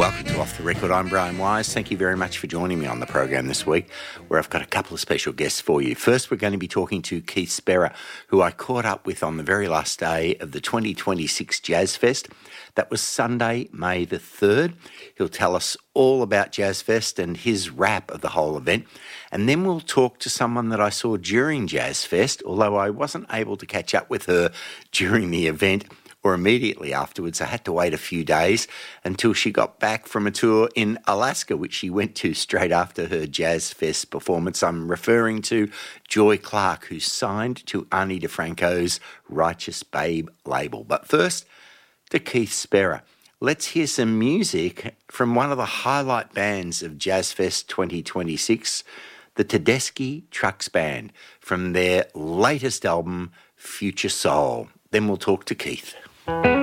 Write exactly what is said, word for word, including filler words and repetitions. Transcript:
Welcome to Off the Record. I'm Brian Wise. Thank you very much for joining me on the program this week, where I've got a couple of special guests for you. First, we're going to be talking to Keith Spera, who I caught up with on the very last day of the twenty twenty-six Jazz Fest. That was Sunday, May the third. He'll tell us all about Jazz Fest and his wrap of the whole event. And then we'll talk to someone that I saw during Jazz Fest, although I wasn't able to catch up with her during the event or immediately afterwards. I had to wait a few days until she got back from a tour in Alaska, which she went to straight after her Jazz Fest performance. I'm referring to Joy Clark, who signed to Ani DiFranco's Righteous Babe label. But first, to Keith Spera. Let's hear some music from one of the highlight bands of Jazz Fest twenty twenty-six, the Tedeschi Trucks Band, from their latest album, Future Soul. Then we'll talk to Keith.